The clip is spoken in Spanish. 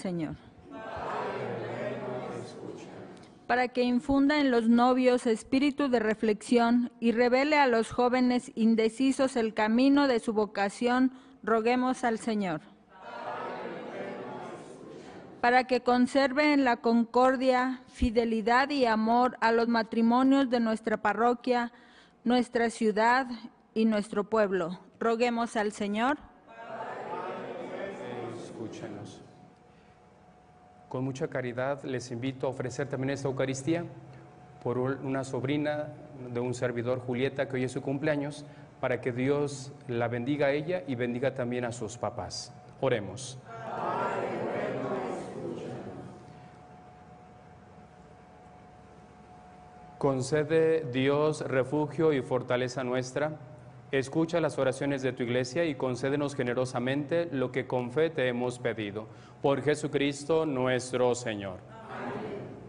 Señor. Para que infunda en los novios espíritu de reflexión y revele a los jóvenes indecisos el camino de su vocación, roguemos al Señor. Para que conserve en la concordia, fidelidad y amor a los matrimonios de nuestra parroquia, nuestra ciudad y nuestro pueblo, roguemos al Señor. Escúchanos. Con mucha caridad les invito a ofrecer también esta Eucaristía por una sobrina de un servidor, Julieta, que hoy es su cumpleaños, para que Dios la bendiga a ella y bendiga también a sus papás. Oremos. Concede, Dios, refugio y fortaleza nuestra. Escucha las oraciones de tu Iglesia y concédenos generosamente lo que con fe te hemos pedido. Por Jesucristo nuestro Señor.